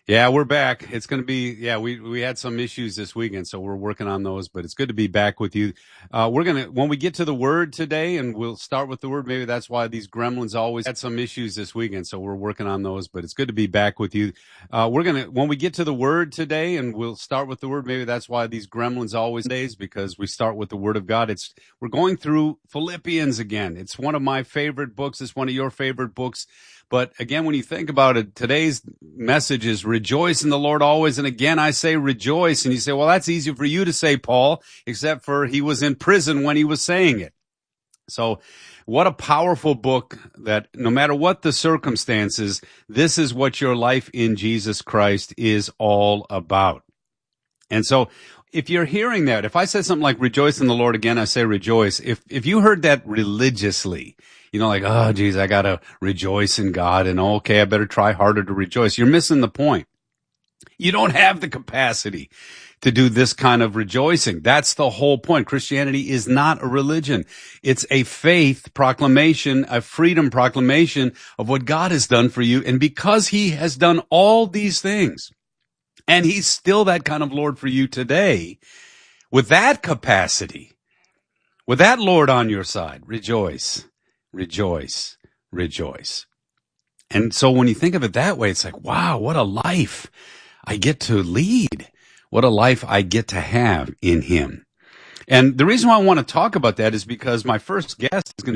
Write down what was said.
Yeah, we're back. It's going to be, we had some issues this weekend, so we're working on those, but it's good to be back with you. When we get to the word today, and we'll start with the word, maybe that's why these gremlins always had some issues this weekend, so we're working on those, but it's good to be back with you. When we get to the word today, and we'll start with the word, maybe that's why these gremlins always days, because we start with the word of God. We're going through Philippians again. It's one of my favorite books. It's one of your favorite books. But again, when you think about it, today's message is rejoice in the Lord always. And again, I say rejoice. And you say, well, that's easy for you to say, Paul, except for he was in prison when he was saying it. So what a powerful book that no matter what the circumstances, this is what your life in Jesus Christ is all about. And so if you're hearing that, if I said something like rejoice in the Lord again, I say rejoice. If you heard that religiously, like, oh, geez, I got to rejoice in God, and okay, I better try harder to rejoice. You're missing the point. You don't have the capacity to do this kind of rejoicing. That's the whole point. Christianity is not a religion. It's a faith proclamation, a freedom proclamation of what God has done for you. And because he has done all these things, and he's still that kind of Lord for you today, with that capacity, with that Lord on your side, rejoice. Rejoice, rejoice. And so when you think of it that way, it's like, wow, what a life I get to lead. What a life I get to have in him. And the reason why I want to talk about that is because my first guest is going